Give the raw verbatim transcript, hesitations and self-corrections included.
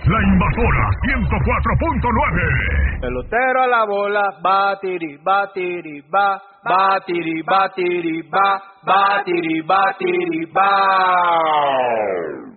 La Invasora ciento cuatro punto nueve. Pelotero a la bola, batiri, batiri, ba, batiri, batiri, ba, batiri, batiri, ba.